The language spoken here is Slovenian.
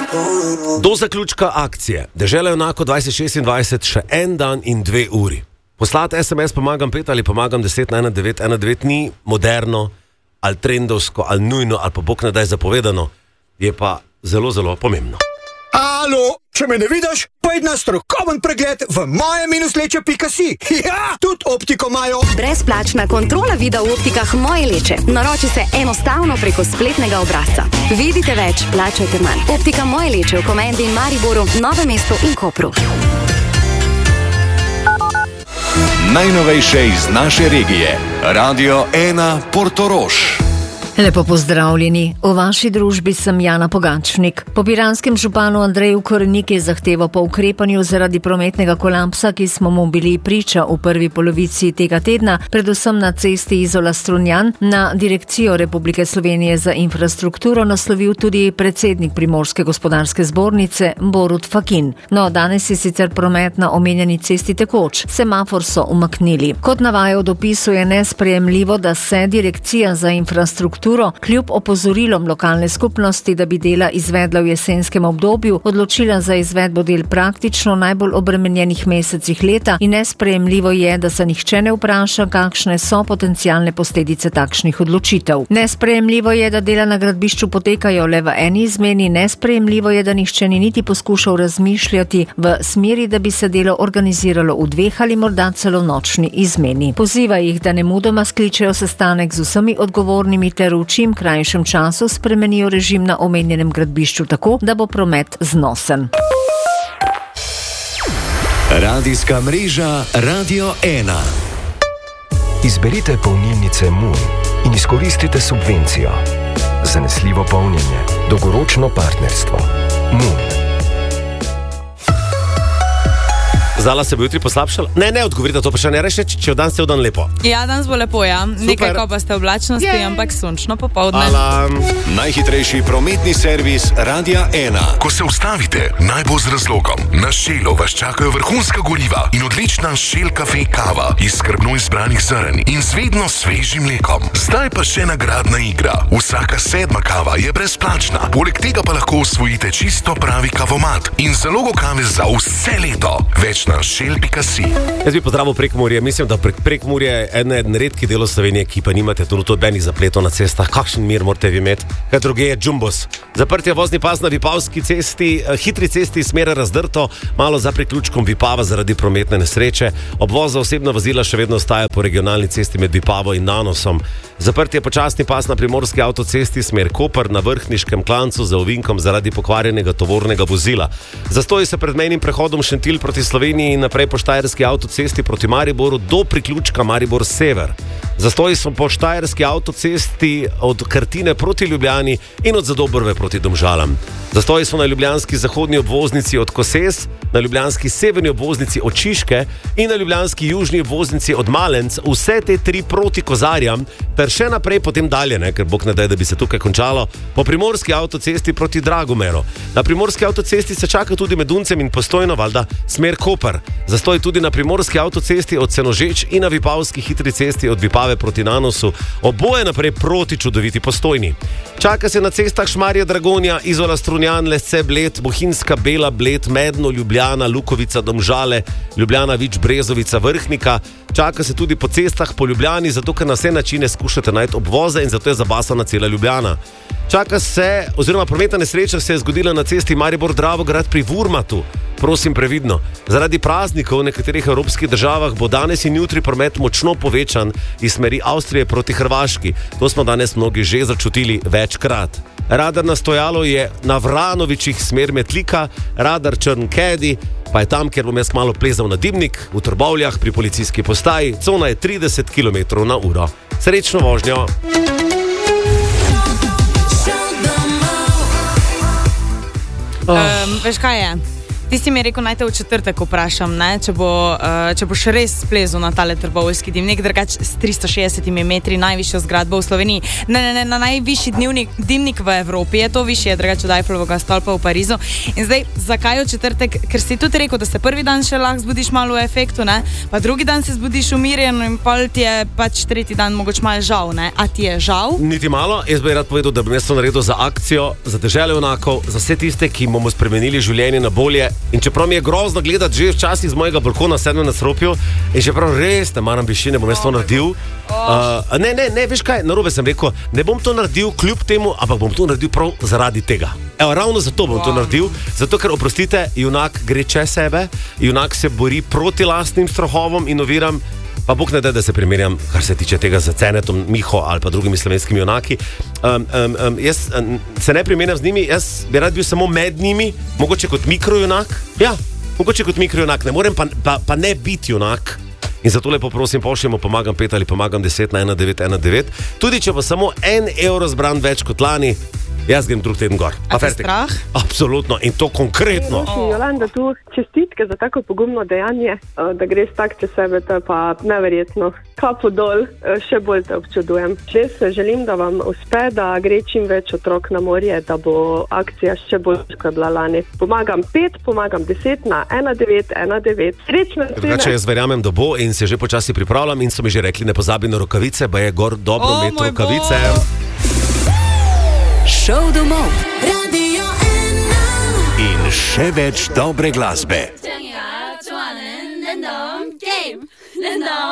Do zaključka akcije Dežela junakov 2026 še en dan in 2 uri. Poslati SMS pomagam 5 ali pomagam 10 na 1919 ni moderno, ali trendovsko, ali nujno, ali pa bog ne daj zapovedano, je pa zelo, zelo pomembno. Alo, če me ne vidiš, pojdi na strokoven pregled v moje-leče.si. Ja, tudi optiko imajo. Brezplačna kontrola vida v optikah Moje Leče. Naroči se enostavno preko spletnega obrazca. Vidite več, plačajte manj. Optika Moje Leče v Komendi in Mariboru, Novem mestu in Kopru. Najnovejše iz naše regije. Radio 1 Portorož. Lepo pozdravljeni. V vaši družbi sem Jana Pogačnik. Po piranskem županu Andreju Korenik je zahteval po ukrepanju zaradi prometnega kolapsa, ki smo mu bili priča v prvi polovici tega tedna, predvsem na cesti Izola-Strunjan, na Direkcijo Republike Slovenije za infrastrukturo naslovil tudi predsednik Primorske gospodarske zbornice Borut Fakin. No, danes je sicer promet na omenjeni cesti tekoč. Semafor so umaknili. Kot navaja v dopisu, je nesprejemljivo, da se Direkcija za infrastrukturo kljub opozorilom lokalne skupnosti, da bi dela izvedla v jesenskem obdobju, odločila za izvedbo del praktično najbolj obremenjenih mesecih leta in nesprejemljivo je, da se nihče ne vpraša, kakšne so potencialne posledice takšnih odločitev. Nesprejemljivo je, da dela na gradbišču potekajo le v eni izmeni, nesprejemljivo je, da nihče ni niti poskušal razmišljati v smeri, da bi se delo organiziralo v 2 ali morda celo nočni izmeni. Poziva jih, da nemudoma skličejo sestanek z vsemi odgovornimi ter v čim krajšem času spremenijo režim na omenjenem gradbišču tako, da bo promet znosen. Radijska mreža Radio 1. Izberite polnilnice Moon in izkoristite subvencijo. Zanesljivo polnjenje, dolgoročno partnerstvo. Moon. Zala se bo jutri poslabšala? Ne, odgovorite to vprašanje. Reči, če dan se dan lepo. Ja, danes bo lepo, ja. Nekaj kopaste oblačnosti, ampak sončno popoldne. Najhitrejši prometni servis Radia 1. Ko se ustavite, naj bo z razlogom. Na Shellu vas čakajo vrhunska goriva in odlična Shell Cafe kava iz skrbno izbranih zrn in z vedno svežim mlekom. Zdaj pa še nagradna igra. Vsaka 7. kava je brezplačna. Poleg tega pa lahko osvojite čisto pravi kavomat in zalogo kave za vse leto. Več na Shell.si. Jaz bi pozdravil Prekmurje. Mislim, da Prekmurje je eden redkih delov Slovenije, ki pa nimate nobenih zapletov na cestah. Kakšen mir morate vi imeti? Kaj druge je džumbos. Zaprt je vozni pas na Vipavski cesti, hitri cesti smer razdrto, malo za priključkom Vipava zaradi prometne nesreče. Obvoz za osebna vozila še vedno ostaja po regionalni cesti med Vipavo in Nanosom. Zaprt je počasni pas na Primorski avtocesti smer Koper na Vrhniškem klancu za ovinkom zaradi pokvarjenega tovornega vozila. Zastoji se pred mejnim prehodom Šentilj proti Sloveniji in naprej po Štajerski avtocesti proti Mariboru do priključka Maribor Sever. Zastoji so po Štajerski avtocesti od Krtine proti Ljubljani in od Zadobrve proti Domžalam. Zastoji so na ljubljanski zahodni obvoznici od Koses, na ljubljanski severni obvoznici od Šiške in na ljubljanski južni obvoznici od Malenc, vse te 3 proti Kozarjam, ter še naprej potem dalje, ker bog ne daj, da bi se tukaj končalo, po Primorski avtocesti proti Dragomeru. Na Primorski avtocesti se čaka tudi med Duncem in Postojno, valjda smer Koper. Zastoj tudi na Primorski avtocesti od Senožeč in na Vipavski hitri cesti od Vipave proti Nanosu, oboje naprej proti čudoviti Postojni. Čaka se na cestah Šmarje Dragonja, Izola Strunjan, Lesce Bled, Bohinjska Bela Bled, Medno, Ljubljana, Lukovica, Domžale, Ljubljana Vič, Brezovica, Vrhnika. Čaka se tudi po cestah po Ljubljani, zato ker na vse načine skušate najti obvoze in zato je zabasana cela Ljubljana. Čaka se, oziroma prometna nesreča se je zgodila na cesti Maribor-Dravograd pri Vurmatu. Prosim previdno. Zaradi praznikov v nekaterih evropskih državah bo danes in jutri promet močno povečan iz smeri Avstrije proti Hrvaški. To smo danes mnogi že začutili večkrat. Radar na stojalo je na Vranovičih smer Metlika, radar Črnkedi pa je tam, kjer bom jaz malo plezal na dimnik, v Trbovljah pri policijski postaji, cona je 30 km/h. Srečno vožnjo! Veš kaj je? Ti si mi rekel, naj te v četrtek vprašam, ne? Če boš res splezil na tale trboveljski dimnik, drugač s 360 metri najvišjo zgradbo v Sloveniji. Ne, na najvišji dimnik v Evropi je to višje, drugač od Eiffelovega stolpa v Parizu. In zdaj, zakaj v četrtek? Ker si tudi rekel, da se prvi dan še lahko zbudiš malo v efektu, ne? Pa drugi dan se zbudiš umirjeno in pol ti je pač tretji dan mogoče malo žal, ne? A ti je žal? Niti malo, jaz bi rad povedal, da bi mesto naredil za akcijo, za dežele junakov, za vse tiste, ki bomo spremenili življenje na bolje. In čeprav mi je grozno gledati že včasih z mojega balkona sedem na stropju in čeprav res ne maram višine, bom jaz to naredil. Ne, veš kaj, narobe sem rekel, ne bom to naredil kljub temu, ampak bom to naredil prav zaradi tega. Evo, ravno zato bom to naredil, zato ker, oprostite, junak gre čez sebe, junak se bori proti lastnim strahovom in oviram. Pa Bog ne da se primerjam, kar se tiče tega z Cenetom, Miho ali pa drugimi slovenskimi junaki. Jaz se ne primerjam z njimi, jaz bi rad bil samo med njimi, mogoče kot mikrojunak. Ja, mogoče kot mikrojunak, ne morem pa ne biti junak. In zato lepo prosim, pošljemo pomagam 5 ali pomagam 10 na 1919. Tudi če pa samo 1 evro zbran več kot lani, jaz grem drug teden gor. A te strah? Absolutno, in to konkretno. Jolanda, tu čestitke za tako pogumno dejanje, da greš tak čez sebe, to je pa neverjetno. Kapo dol, še bolj te občudujem. Res želim, da vam uspe, da gre čim več otrok na morje, da bo akcija še bolj, kot je bila lani. Pomagam 5, pomagam 10 na 1919. Srečno. Drugače jaz verjamem, da bo in se že počasi pripravljam in so mi že rekli, ne pozabi na rokavice, ba je gor dobro imeti rokavice. Šov domov. Radio 1. In še več dobre glasbe.